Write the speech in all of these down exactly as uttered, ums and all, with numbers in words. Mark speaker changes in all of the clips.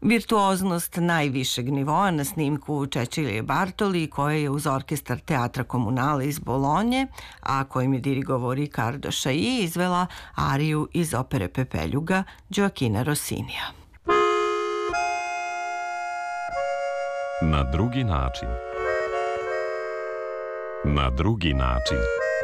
Speaker 1: Virtuoznost najvišeg nivoa na snimku Cecilije Bartoli, koja je uz orkestar Teatra Komunale iz Bolonje, a kojim je dirigovao Riccardo Chailly, izvela ariju iz opere Pepeljuga Gioachina Rossinija.
Speaker 2: Na drugi način. Na drugi način.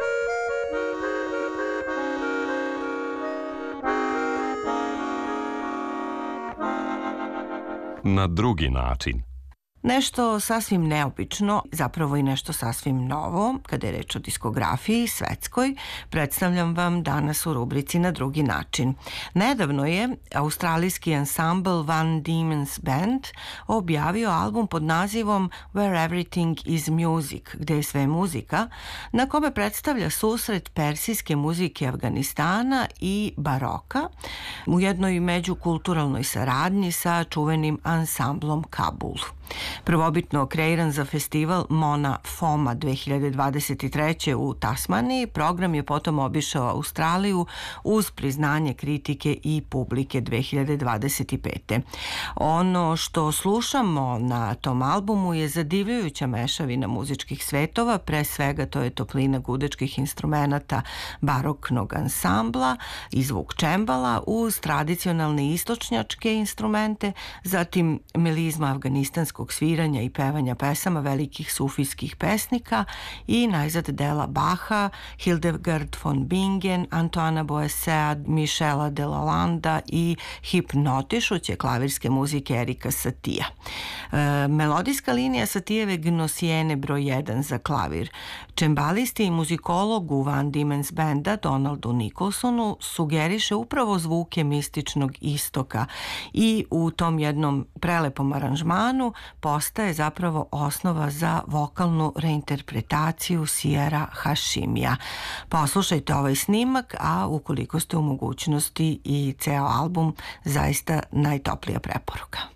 Speaker 2: Na drugi način.
Speaker 1: Nešto sasvim neobično, zapravo i nešto sasvim novo, kada je reč o diskografiji svetskoj, predstavljam vam danas u rubrici Na drugi način. Nedavno je australijski ansambl Van Diemen's Band objavio album pod nazivom Where Everything is Music, gde je sve muzika, na kome predstavlja susret persijske muzike Afganistana i baroka u jednoj međukulturalnoj saradnji sa čuvenim ansamblom Kabul. Prvobitno kreiran za festival Mona Foma dve hiljade dvadeset treće. u Tasmaniji, program je potom obišao Australiju uz priznanje kritike i publike dve hiljade dvadeset pete. Ono što slušamo na tom albumu je zadivljujuća mešavina muzičkih svetova, pre svega to je toplina gudečkih instrumenata baroknog ansambla i zvuk čembala uz tradicionalne istočnjačke instrumente, zatim melizma afganistanskog sviranja i pevanja pesama velikih sufijskih pesnika i najzad dela Baha, Hildegard von Bingen, Antoana Boissea, Michela de Lalanda i hipnotišuće klavirske muzike Erika Satija. E, melodijska linija Satijeve Gnosijene broj jedan za klavir. Čembalisti i muzikologu Van Diemen's Banda Donaldu Nicholsonu sugeriše upravo zvuke mističnog istoka i u tom jednom prelepom aranžmanu postaje zapravo osnova za vokalnu reinterpretaciju Sijera Hašimija. Poslušajte ovaj snimak, a ukoliko ste u mogućnosti i ceo album, zaista najtoplija preporuka.